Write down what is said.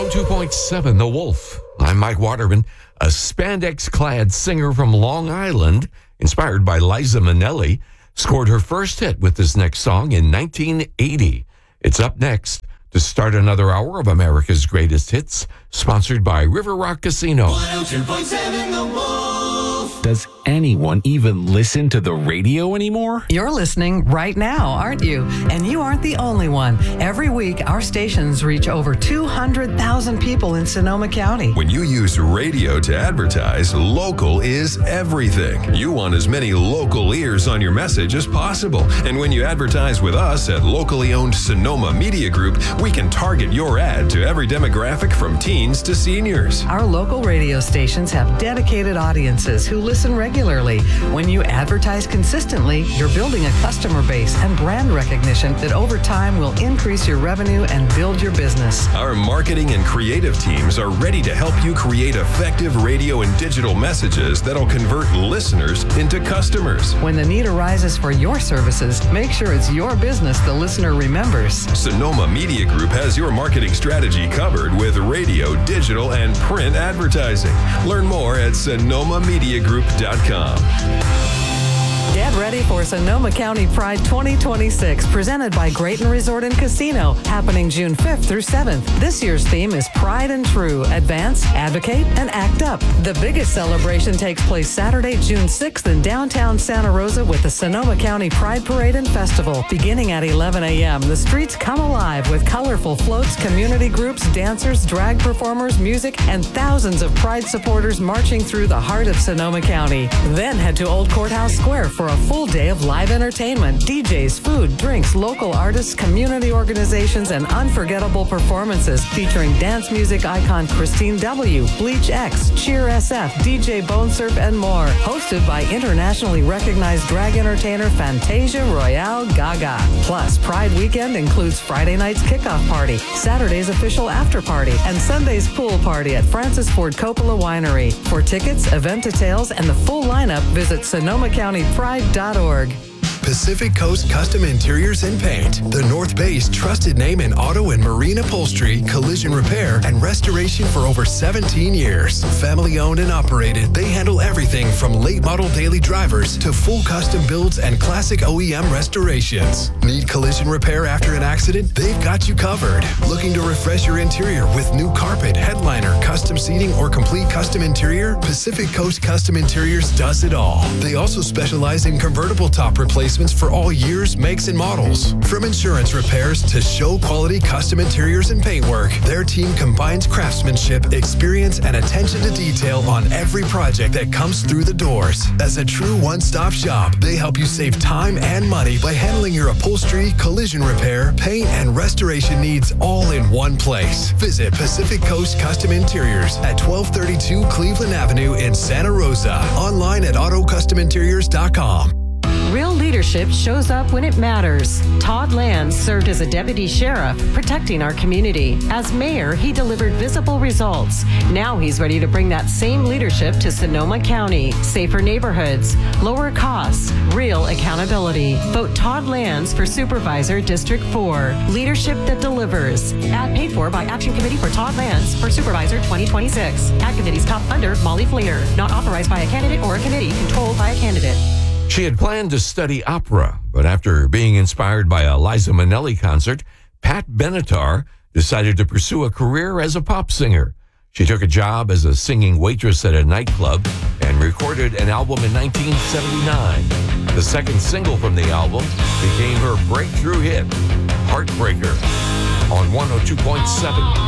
102.7 The Wolf. I'm Mike Waterman, a spandex-clad singer from Long Island, inspired by Liza Minnelli, scored her first hit with this next song in 1980. It's up next to start another hour of America's Greatest Hits, sponsored by River Rock Casino. 102.7 The Wolf. Does anyone even listen to the radio anymore? You're listening right now, aren't you? And you aren't the only one. Every week, our stations reach over 200,000 people in Sonoma County. When you use radio to advertise, local is everything. You want as many local ears on your message as possible. And when you advertise with us at locally owned Sonoma Media Group, we can target your ad to every demographic from teens to seniors. Our local radio stations have dedicated audiences who listen regularly. When you advertise consistently, you're building a customer base and brand recognition that over time will increase your revenue and build your business. Our marketing and creative teams are ready to help you create effective radio and digital messages that'll convert listeners into customers. When the need arises for your services, make sure it's your business the listener remembers. Sonoma Media Group has your marketing strategy covered with radio, digital, and print advertising. Learn more at sonomamediagroup.com. Get ready for Sonoma County Pride 2026, presented by Grayton Resort and Casino, happening June 5th through 7th. This year's theme is Pride and True, Advance, Advocate, and Act Up. The biggest celebration takes place Saturday, June 6th in downtown Santa Rosa with the Sonoma County Pride Parade and Festival. Beginning at 11 a.m., the streets come alive with colorful floats, community groups, dancers, drag performers, music, and thousands of Pride supporters marching through the heart of Sonoma County. Then head to Old Courthouse Square for a full day of live entertainment, DJs, food, drinks, local artists, community organizations, and unforgettable performances featuring dance music icon Christine W., Bleach X, Cheer SF, DJ Bone Surf, and more. Hosted by internationally recognized drag entertainer Fantasia Royale Gaga. Plus, Pride Weekend includes Friday night's kickoff party, Saturday's official after party, and Sunday's pool party at Francis Ford Coppola Winery. For tickets, event details, and the full lineup, visit SonomaCountyPride.org. Pacific Coast Custom Interiors and Paint, the North Bay's trusted name in auto and marine upholstery, collision repair, and restoration for over 17 years. Family owned and operated, they handle everything from late model daily drivers to full custom builds and classic OEM restorations. Need collision repair after an accident? They've got you covered. Looking to refresh your interior with new carpet, headliner, custom seating, or complete custom interior? Pacific Coast Custom Interiors does it all. They also specialize in convertible top replacements for all years, makes, and models. From insurance repairs to show quality custom interiors and paintwork, their team combines craftsmanship, experience, and attention to detail on every project that comes through the doors. As a true one-stop shop, they help you save time and money by handling your upholstery, collision repair, paint, and restoration needs all in one place. Visit Pacific Coast Custom Interiors at 1232 Cleveland Avenue in Santa Rosa. Online at autocustominteriors.com. Real leadership shows up when it matters. Todd Lands served as a deputy sheriff, protecting our community. As mayor, he delivered visible results. Now he's ready to bring that same leadership to Sonoma County. Safer neighborhoods, lower costs, real accountability. Vote Todd Lands for Supervisor District 4. Leadership that delivers. Ad paid for by Action Committee for Todd Lands for Supervisor 2026. Ad committee's top funder, Molly Fleer. Not authorized by a candidate or a committee controlled by a candidate. She had planned to study opera, but after being inspired by a Liza Minnelli concert, Pat Benatar decided to pursue a career as a pop singer. She took a job as a singing waitress at a nightclub and recorded an album in 1979. The second single from the album became her breakthrough hit, Heartbreaker, on 102.7